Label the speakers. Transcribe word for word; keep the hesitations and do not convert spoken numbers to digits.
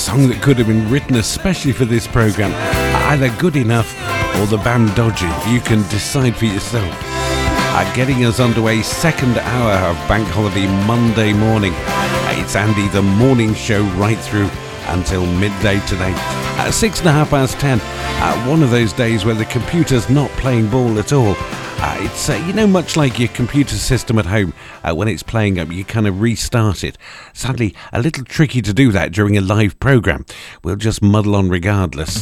Speaker 1: song that could have been written especially for this programme. Either good enough or the band dodgy. You can decide for yourself. Uh, getting us underway, second hour of Bank Holiday Monday morning. Uh, it's Andy, the morning show, right through until midday today. Uh, six and a half past ten. Uh, one of those days where the computer's not playing ball at all. Uh, it's, uh, you know, much like your computer system at home, uh, when it's playing up, you kind of restart it. Sadly, a little tricky to do that during a live programme. We'll just muddle on regardless.